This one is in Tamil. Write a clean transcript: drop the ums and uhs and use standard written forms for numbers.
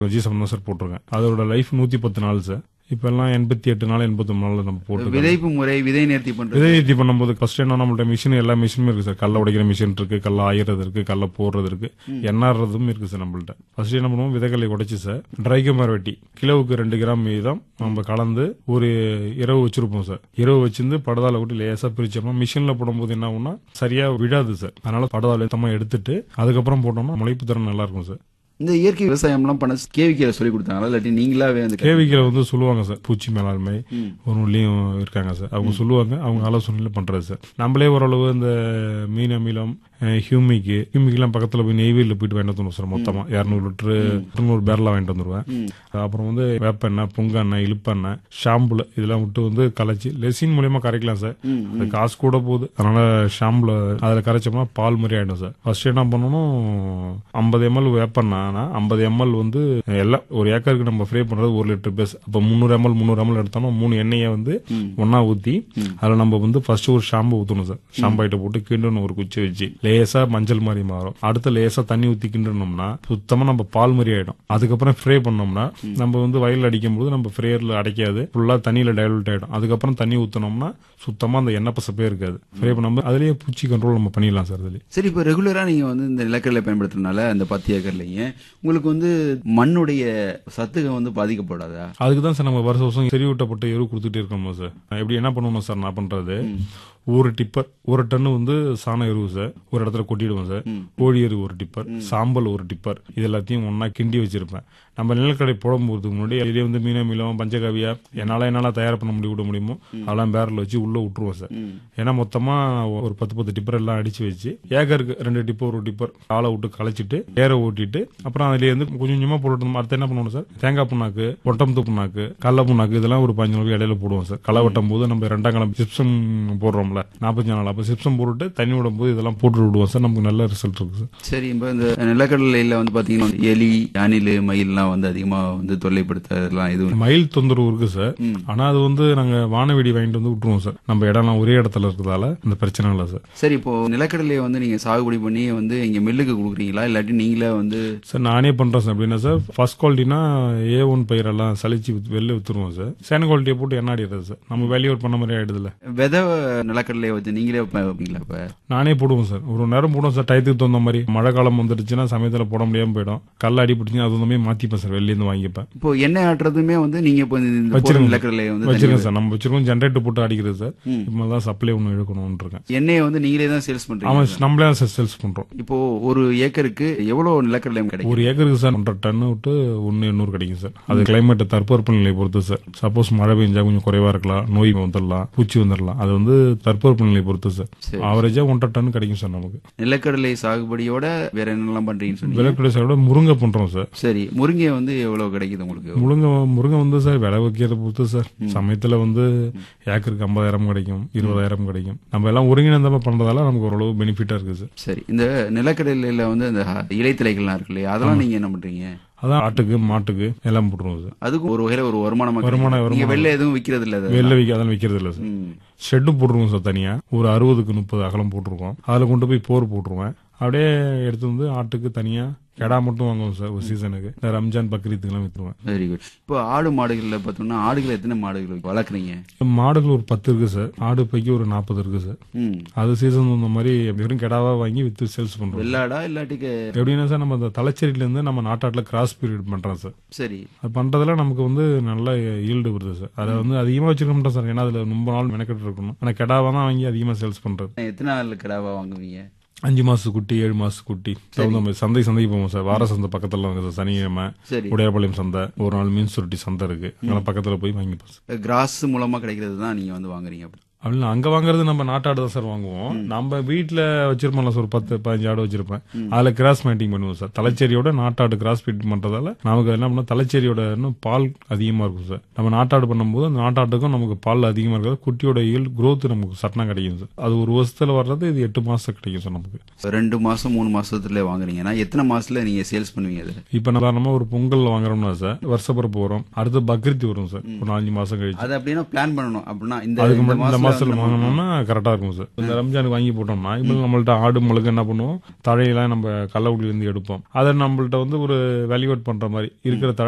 G7 தான் சார் போட்டிருக்கேன். அதோட லைஃப் 110 நாள் சார். இப்ப எல்லாம் 88 நாள் 89 நாள் நம்ம போட்டு விதைப்பு முறை விதை நேர்த்தி பண்ணும்போது ஃபர்ஸ்ட் என்ன நம்மள்ட்ட மிஷின் எல்லா மிஷினும் இருக்கு சார். கல்ல உடைக்கிற மிஷின் இருக்கு, கல்ல ஆயிறது இருக்கு, கல்ல போடுறது இருக்கு, எண்ணாடுறதும் இருக்கு சார். நம்மள்ட்ட ஃபர்ஸ்ட் என்ன பண்ணுவோம், விதைகளை உடைச்சு சார் ட்ரைகமர் வெட்டி கிலோவுக்கு 2 கிராம் வீதம் நம்ம கலந்து ஒரு இரவு வச்சிருப்போம் சார். இரவு வச்சிருந்து படதால விட்டு லேசா பிரிச்சோம்னா மிஷின்ல போடும்போது என்ன ஆகும்னா சரியா விடாது சார். அதனால படதால எடுத்துட்டு அதுக்கப்புறம் போட்டோம்னா முளைப்பு திறன் நல்லா இருக்கும் சார். இந்த இயற்கை விவசாயம் எல்லாம் பண்ண கேவிக்கில சொல்லி கொடுத்தாங்களா இல்லாட்டி நீங்களாவே அந்த கேவிக்கில சொல்லுவாங்க சார். பூச்சி மேலாண்மை ஒரு நூல்லையும் இருக்காங்க சார். அவங்க சொல்லுவாங்க, அவங்க ஆலோசனையில பண்றது சார். நம்மளே ஓரளவு இந்த மீன் அமிலம் ஹியூமிக்கெல்லாம் பக்கத்துல போய் நெய்வேலியில் போயிட்டு வாங்கிட்டு வந்துருவோம் சார். மொத்தமா 200 லிட்டரு 200 பேரலா வாங்கிட்டு வந்துருவேன். அப்புறம் வேப்பெண்ணெய், புங்கெண்ணெய், இழுப்பெண்ணெய், ஷாம்புல இதெல்லாம் விட்டு கரைச்சி லெசின் மூலியமா கரைக்கலாம் சார். அது காசு கூட போகுது. அதனால ஷாம்புல அதுல கரைச்சோம்னா பால் மாதிரி ஆயிடும் சார். ஃபர்ஸ்ட் என்ன பண்ணணும், 50 ml வேப்பெண்ணா 50 ml எல்லாம் ஒரு ஏக்கருக்கு நம்ம ஃப்ரே பண்றது 1 லிட்டர் பேஸ். அப்ப 300 ml எடுத்தோம்னா 3 எண்ணெயை ஒன்னா ஊத்தி அதுல நம்ம ஃபர்ஸ்ட் ஒரு ஷாம்பு ஊத்தணும் சார். ஷாம்பு ஐட்ட போட்டு கிண்டணும் ஒரு குச்சி வச்சு. லேசா மஞ்சள் மாதிரி மாறும். அடுத்த லேசா தண்ணி ஊத்தி கிண்டணும்னா சுத்தமா நம்ம பால் மாதிரி ஆயிடும். அதுக்கப்புறம் ஃப்ரே பண்ணோம்னா நம்ம வயல்ல அடிக்கும் போது நம்ம ஃப்ரேயர்ல அடைக்காது, ஃபுல்லா தண்ணியில டைலூட் ஆயிடும். அதுக்கப்புறம் தண்ணி ஊத்தணும்னா சுத்தமா அந்த எண்ணெய் பசப்பே இருக்காது. ஃப்ரே பண்ணாம அதுலயே பூச்சி கண்ட்ரோல் நம்ம பண்ணிடலாம் சார். அதுல சரி, இப்ப ரெகுலரா நீங்க இந்த நிலக்கடலை பயன்படுத்துறதுனால அந்த 10 ஏக்கர்லயே உங்களுக்கு மண்ணுடைய சத்துகம் பாதிக்கப்படாதா? அதுக்குதான் சார் நம்ம வருஷம் செறிவூட்டப்பட்ட எரு கொடுத்துட்டே இருக்கோம் சார். எப்படி என்ன பண்ணுவோம் சார், நான் பண்றது ஒரு டிப்பர் 1 டன் சாண எருவு சார் ஒரு இடத்துல கொட்டிடுவோம் சார். கோழி எரு 1 டிப்பர், சாம்பல் 1 டிப்பர், இது எல்லாத்தையும் ஒன்னா கிண்டி வச்சிருப்பேன். நம்ம நிலக்கடை போடும் போறதுக்கு முன்னாடி இதுலயே மீனமிலம், பஞ்சகவியா என்னால தயார் பண்ண முடியுமோ அதெல்லாம் பேரல் வச்சு உள்ள விட்டுருவோம் சார். ஏன்னா மொத்தமா ஒரு 10 டிப்பர் எல்லாம் அடிச்சு வச்சு ஏக்கருக்கு 2 டிப்பர் 1 டிப்பர் ஆளை விட்டு களைச்சிட்டு ஏற ஓட்டிட்டு அப்புறம் அதுல கொஞ்சம் கொஞ்சமா போட்டு அடுத்து என்ன பண்ணுவோம் சார், தேங்காய் புண்ணாக்கு, ஒட்டம்பு புண்ணாக்கு, கடல புண்ணாக்கு இதெல்லாம் ஒரு 15 நாளைக்கு இடையில போடுவோம் சார். களை வெட்டும் போது நம்ம 2ஆம் கிழமை சிப்சம் போடுறோம் 45 நாள், அப்ப சிப்சம் போட்டு தண்ணி விடும் போது இதெல்லாம் போட்டு விடுவோம் சார். நமக்கு நல்ல ரிசல்ட் இருக்கு சார். சரி, இப்ப இந்த நிலக்கடலையில பாத்தீங்கன்னா எலி, அணில், மயில் அதிகமா தொல்லைப்படுத்தலாம். இது மயில் தொந்தரவு இருக்கு சார். ஆனா அது நாங்க வானவெடி வாங்கிட்டு விட்டுருவோம் சார். நம்ம இடம்லாம் ஒரே இடத்துல இருக்கிறதால அந்த பிரச்சனை இல்ல சார். சரி, இப்போ நிலக்கடலையை நீங்க சாகுபடி பண்ணி இங்க மில்லுக்கு கொடுக்குறீங்களா இல்லாட்டி நீங்களே சார் நானே பண்றேன் சார். எப்படின்னா சார் ஃபர்ஸ்ட் குவாலிட்டினா A1 பயிரெல்லாம் சலிச்சு வெளில வித்துருவோம் சார். செகண்ட் குவாலிட்டியை போட்டு எண்ணாடிடுறது சார். நம்ம வேல்யூர் பண்ண மாதிரி ஆயிடுதுல. விதை நிலக்கடலையை வச்சு நீங்களே வைப்பீங்களா? இப்ப நானே போடுவோம் சார். ஒரு நேரம் போடுவோம் சார். டயத்துக்கு தகுந்த மாதிரி மழை காலம் வந்துடுச்சுன்னா சமயத்துல போட முடியாம போயிடும். கல்ல அடிபிடிச்சுன்னா அது மாதிரி மாத்திப்பேன் சார். வெளில இருந்து வாங்கிப்பேன். இப்போ எண்ணெய் ஆட்டுறதுமே நீங்க நிலக்கடலையை வச்சிருக்கேன் சார். நம்ம வச்சிருக்கோம் ஜென்ரேட்டர் போட்டு அடிக்கிறது சார். இப்பதான் சப்ளை ஒண்ணு எடுக்கணும்னு இருக்கேன். எண்ணெயை நீங்களே தான் சேல்ஸ் பண்றீங்க? நம்மளே தான் சேல்ஸ் பண்றோம். இப்போ ஒரு ஏக்கருக்கு எவ்வளவு நிலக்கடலை கிடைக்கும்? ஒரு ஏக்கருக்கு சார் 1.5 டன் விட்டு 1.800 கிடைக்கும் சார். அது கிளைமேட் தட்பவெப்ப நிலையை பொறுத்து சார். சப்போஸ் மழை பெஞ்சா கொஞ்சம் குறைவா இருக்கலாம், நோய் வந்துடலாம், பூச்சி வந்துடலாம். அது தட்பவெப்ப நிலையை பொறுத்து சார். ஆவரேஜா 1.5 டன் கிடைக்கும் சார் நமக்கு. நிலக்கடலை சாகுபடியோட வேற என்னெல்லாம் பண்றீங்கன்னு சொன்னீங்க? நிலக்கடலை சாகுபடி முருங்கை பண்றோம் சார். சரி, முருங்கை எவ்வளவு கிடைக்குது உங்களுக்கு? முருங்கை சார் விலை வைக்கிறத பொறுத்து சார். சமயத்துல ஏக்கருக்கு 50,000 கிடைக்கும், 20,000 கிடைக்கும். நம்ம எல்லாம் ஒருங்கிணைந்த பண்றதால நமக்கு ஓரளவு பெனிஃபிட்டா இருக்கு சார். சரி, இந்த நிலக்கடலையில இந்த இலைத்தலைகள்லாம் இருக்கு இல்லையா, அதெல்லாம் நீங்க என்ன பண்றீங்க? அதான் ஆட்டுக்கு மாட்டுக்கு எல்லாம் போட்டுருவோம் சார். அதுக்கு ஒரு வகையில ஒரு வருமானம் வெளில எதுவும் விக்கிறது இல்ல? வெளில அதெல்லாம் விக்கிறது இல்ல சார். ஷெட்டு போட்டுருவோம் சார். தனியா ஒரு 60க்கு 30 அகலம் போட்டிருக்கோம். அதுல கொண்டு போய் போர் போட்டுருவேன். அப்படியே எடுத்து ஆட்டுக்கு தனியா கடா மட்டும் வாங்குவோம் சார். ஒரு சீசனுக்கு ரம்ஜான் பக்ரீத்துக்கெல்லாம் வித்துருவேன். Very good. இப்போ ஆடு மாடுகள்ல பார்த்தோம்னா ஆடுகள் எத்தனை மாடுகள் வளர்க்குறீங்க? மாடுகள் ஒரு 10 இருக்கு சார். ஆடு பைக்கு ஒரு 40 இருக்கு சார். அது சீசன் இந்த மாதிரி வெறும் கெடாவா வாங்கி வித்து சேல்ஸ் பண்றோம். வெள்ளாடா இல்லாட்டிக்கு எப்படின்னா சார் நம்ம அந்த தலைச்சேரியில இருந்து நம்ம நாட்டாட்டுல கிராஸ் பீரியட் பண்றோம் சார். சரி, அது பண்றதுல நமக்கு நல்ல ஈல்டு வருது சார். அதை அதிகமா வச்சிருக்க மாட்டோம் சார். ஏன்னா அதுல ரொம்ப நாள் மெனக்கெட்டு இருக்கணும். ஆனா கெடாவா தான் வாங்கி அதிகமா சேல்ஸ் பண்றது. எத்தனை நாள் கெடாவா வாங்குவீங்க? 5 மாசத்து குட்டி, 7 மாசத்து குட்டி தகுந்த மாதிரி சந்தைக்கு போவோம் சார். வார சந்தை பக்கத்துல இருக்கு சார். சனிக்கிழமை உடையாபாளையம் சந்தை, ஒரு நாள் மீன் சுருட்டி சந்தை இருக்கு. அதனால பக்கத்துல போய் வாங்கிப்போம் சார். கிராஸ் மூலமா கிடைக்கிறது தான் நீங்க வாங்குறீங்க? அப்படின்னா அங்க வாங்குறது நம்ம நாட்டாடு தான் சார் வாங்குவோம். நம்ம வீட்டுல வச்சிருப்போம்ல சார், ஒரு 10-15 ஆடு வச்சிருப்பேன். அதுல கிராஸ் மேட்டிங் பண்ணுவோம் சார். தலைச்சேரியோட நாட்டாடு கிராஸ் பீட் பண்றதால நமக்கு என்ன பண்ண தலைச்சேரியோட பால் அதிகமா இருக்கும் சார். நம்ம நாட்டாடு பண்ணும்போது அந்த நாட்டாட்டுக்கும் நமக்கு பால் அதிகமா இருக்காது. குட்டியோட ஈல்டு growth நமக்கு சட்டனா கிடைக்கும் சார். அது ஒரு வருஷத்துல வர்றது இது 8 மாசம் கிடைக்கும் சார் நமக்கு. 2 மாசம் 3 மாசத்துல வாங்குறீங்கன்னா எத்தனை மாசத்துல நீங்க சேல்ஸ் பண்ணுவீங்க? இப்ப நம்ம ஒரு பொங்கல் வாங்குறோம்னா சார் வருஷப்பிறப்பு வரும், அடுத்து பக்ரீத் வரும் சார். ஒரு 4-5 மாசம் கழிச்சு அது அப்படின்னா பிளான் பண்ணணும். அப்படின்னா இந்த மகசூல் வாங்கணும்னா கரெக்டா இருக்கும் சார். இந்த ரம்ஜானுக்கு வாங்கி போட்டோம்னா இப்போ நம்மள்ட்ட ஆடு முழுக்க என்ன பண்ணுவோம், தழையெல்லாம் நம்ம கள்ளக்குடியில இருந்து எடுப்போம். அதை நம்மள்ட்ட வந்து ஒரு வேல்யூவேட் பண்ற மாதிரி இருக்கிற தழை